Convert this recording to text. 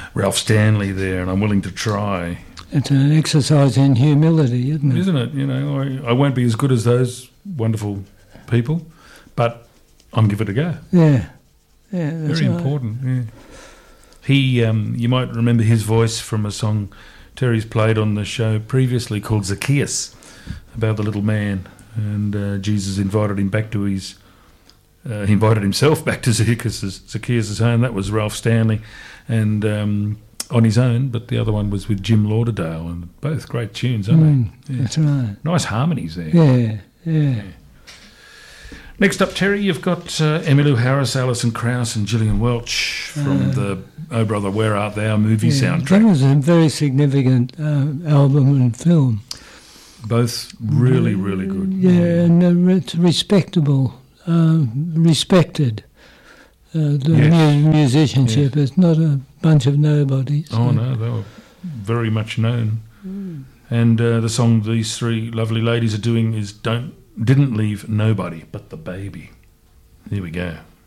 Ralph Stanley there, and I'm willing to try. It's an exercise in humility, isn't it? Isn't it? You know, I won't be as good as those wonderful people, but I'm give it a go. Yeah, that's Very right. important. Yeah. He, you might remember his voice from a song Terry's played on the show previously called Zacchaeus, about the little man, and Jesus invited him back to his. He invited himself back to Zacchaeus' home. That was Ralph Stanley, and on his own. But the other one was with Jim Lauderdale, and both great tunes, aren't they? Yeah. That's right. Nice harmonies there. Yeah. Next up, Terry, you've got Emmylou Harris, Alison Krauss and Gillian Welch from the Oh Brother, Where Art Thou movie soundtrack. That was a very significant album and film. Both really, really good. Yeah, and it's respectable, respected. The musicianship. It's not a bunch of nobodies. Oh, no, they were very much known. And the song these three lovely ladies are doing is Didn't Leave Nobody But the Baby. Here we go.